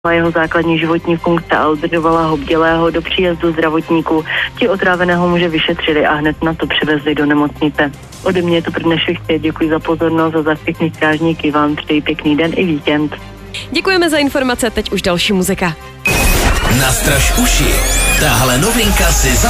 jeho základní životní funkce a udržovala ho bdělého do příjezdu zdravotníků. Ti otráveného muže vyšetřili a hned na to přivezli do nemocnice. Ode mě je to pro dnešek vše. Děkuji za pozornost a za všechny strážníky. Vám přeji pěkný den i víkend. Děkujeme za informace, teď už další muzika. Nastraž uši. Tahle novinka si